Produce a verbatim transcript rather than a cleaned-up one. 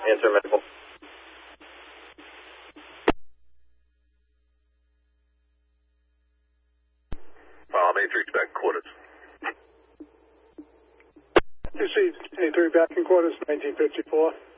Answer medical. Uh, Matrix back in quarters. You see twenty-three back in quarters, nineteen fifty-four.